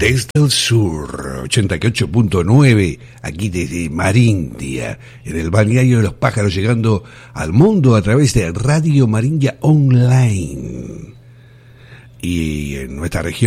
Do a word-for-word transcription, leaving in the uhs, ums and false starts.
desde el sur, ochenta y ocho punto nueve, aquí desde Marindia, en el balneario de los pájaros, llegando al mundo a través de Radio Marindia Online. Y en nuestra región